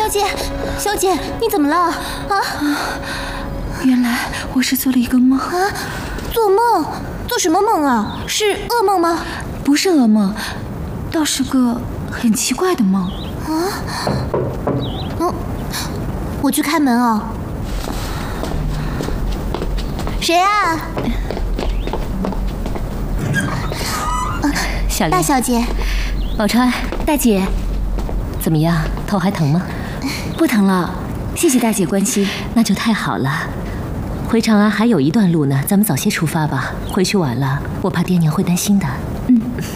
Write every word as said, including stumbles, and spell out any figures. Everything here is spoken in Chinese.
小姐，小姐，你怎么了？啊？ 原来我是做了一个梦啊！做梦？做什么梦啊？是噩梦吗？ 不是噩梦，倒是个很奇怪的梦。 啊？嗯，我去开门啊。谁啊？ 小丽， 大小姐， 宝钏，大姐，怎么样？头还疼吗？ 不疼了，谢谢大姐关心。 那就太好了。回长安还有一段路呢，咱们早些出发吧。回去晚了，我怕爹娘会担心的。 嗯。